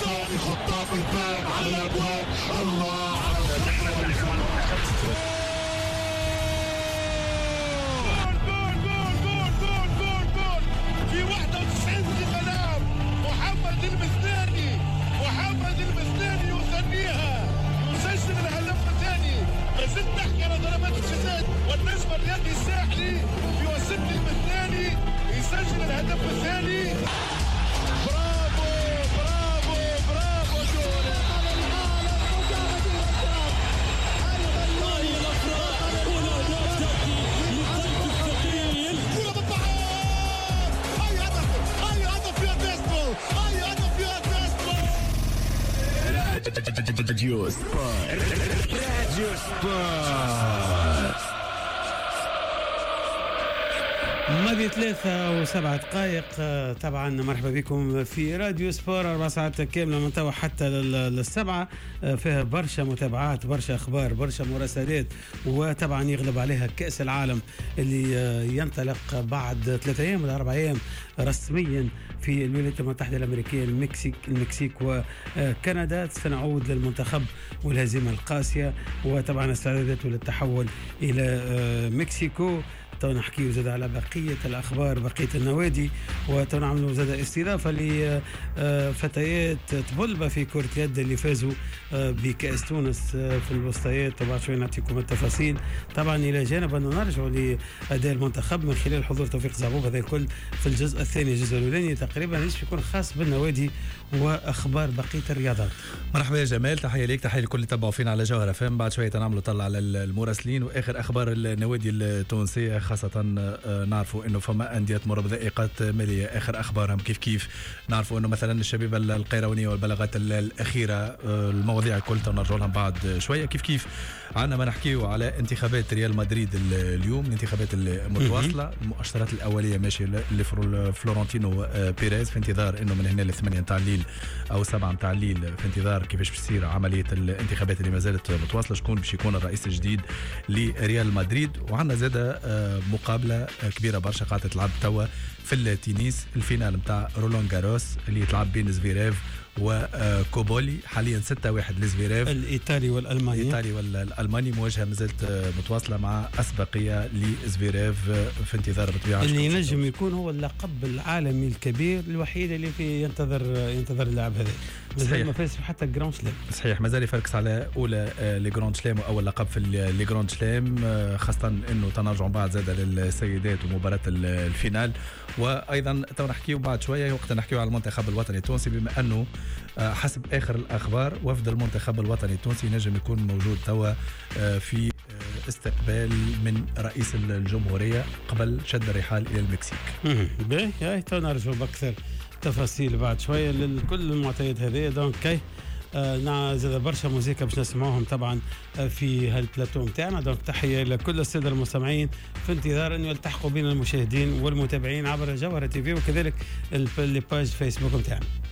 الثاني خطاف الباب على الابواب. الله في 91 دقيقة محمد المثناني يثنيها يسجل الهدف الثاني. ما زلت نحكي على ضربات الجزاء والنجم الرياضي الساحلي يوسط المثناني يسجل الهدف الثاني. برافو برافو برافو جولة على العالم مجاهد الأفراح. هاي الأفراح والأهداف تأتي للضيف الثقيل. كرة بالطعام. هاي هدف يا ديستو. هاي هدف يا ديستو. راديو سبورت. ماضي 3:07. طبعا مرحبا بكم في راديو سبور 4 ساعات كاملة من توا حتى للسبعة. فيها برشا متابعات، برشا أخبار، برشا مراسلات، وطبعا يغلب عليها كأس العالم اللي ينطلق بعد 3 أيام ولا 4 أيام رسميا في الولايات المتحدة الأمريكية، المكسيك وكندا. سنعود للمنتخب والهزيمة القاسية، وطبعا استعداداته للتحول إلى مكسيكو. نحكي زاد على بقية الأخبار، بقية النوادي، ونعملوا زاد استضافة لفتيات تبلبة في كرة اليد اللي فازوا بكأس تونس في الوسطيات. وبعد شوي نعطيكم التفاصيل. طبعا إلى جانب أنه نرجع لأداء المنتخب من خلال حضور توفيق زعبوب. هذا الكل في الجزء الثاني. الجزء الأولاني تقريبا ليش يكون خاص بالنوادي وأخبار بقية الرياضات. مرحبا يا جمال، تحية ليك، تحية لكل اللي تبعوا فينا على جوهر FM. بعد شوية نعملوا طلع على المراسلين وآخر أخبار النوادي التونسية، خاصة نعرفوا انه فما انديه تمر بضائقات ماليه. اخر اخبارهم كيف نعرفوا انه مثلا الشبيبه القيروانيه والبلاغات الاخيره، المواضيع الكل نرجع لهم بعد شويه. كيف عندنا ما نحكيو على انتخابات ريال مدريد اليوم، الانتخابات المتواصله. المؤشرات الاوليه ماشيه لفلورنتينو بيريز في انتظار انه من هنا ل8 نتاع الليل او 7 نتاع الليل في انتظار كيفاش بتصير عمليه الانتخابات اللي ما زالت متواصله، شكون باش يكون الرئيس الجديد لريال مدريد. وعندنا زاده مقابله كبيره برشا قاعده تلعب توا في التنس، الفينال نتاع رولان جاروس اللي يتلعب بين زفيريف وكوبولي. حاليا 6-1 لزفيريف، الإيطالي والألماني. مواجهة مازالت متواصلة مع أسبقية لزفيريف في انتظار بطبيعة اللي ينجم يكون هو اللقب العالمي الكبير الوحيد اللي في ينتظر اللاعب هذا. مازال ما فاز حتى الجراند سلام. صحيح، مازال يفركس على أولى الجراند سلام وأول لقب في الجراند سلام، خاصة إنه تنرجع بعد زادة للسيدات ومباراة الفينال. وأيضا تو نحكيو بعد شوية وقت نحكيو على المنتخب الوطني التونسي، بما أنه حسب آخر الأخبار وفد المنتخب الوطني التونسي نجم يكون موجود توا في استقبال من رئيس الجمهورية قبل شد الرحال إلى المكسيك. باهي تو نرجع بأكثر تفاصيل بعد شوية لكل المعطيات هذه. دونك زاد برشا موسيقى باش نسمعوهم طبعا في هالبلاتو نتاعنا. دونك تحية لكل السادة المستمعين في انتظار أن يلتحقوا بنا المشاهدين والمتابعين عبر جوهر TV وكذلك الباج فيسبوك نتاعنا.